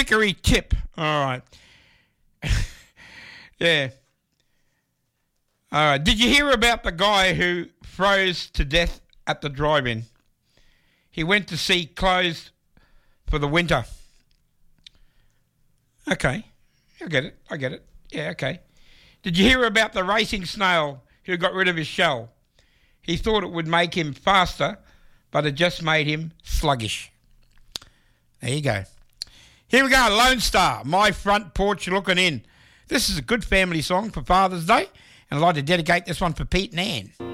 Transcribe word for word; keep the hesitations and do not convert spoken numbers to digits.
Hickory tip. All right. Yeah. All right. Did you hear about the guy who froze to death at the drive-in? He went to see closed for the winter. Okay. I get it. I get it. Yeah, okay. Did you hear about the racing snail who got rid of his shell? He thought it would make him faster, but it just made him sluggish. There you go. Here we go, Lone Star, My Front Porch Looking In. This is a good family song for Father's Day, and I'd like to dedicate this one for Pete and Ann.